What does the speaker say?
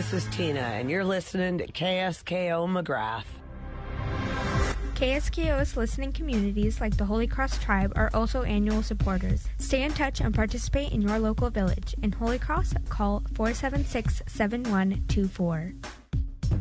this is Tina, and you're listening to KSKO McGrath. KSKO's listening communities like the Holy Cross Tribe are also annual supporters. Stay in touch and participate in your local village. In Holy Cross, call 476-7124.